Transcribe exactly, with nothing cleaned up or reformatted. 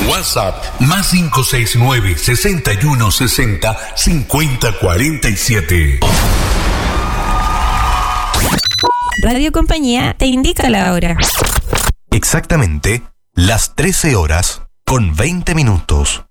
WhatsApp más cinco seis nueve, sesenta y uno sesenta, cincuenta cuarenta y siete. Radio Compañía te indica la hora. Exactamente las trece horas con veinte minutos.